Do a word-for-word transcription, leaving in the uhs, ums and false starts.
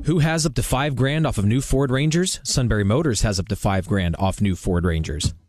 Who has up to five grand off of new Ford Rangers? Sunbury Motors has up to five grand off new Ford Rangers.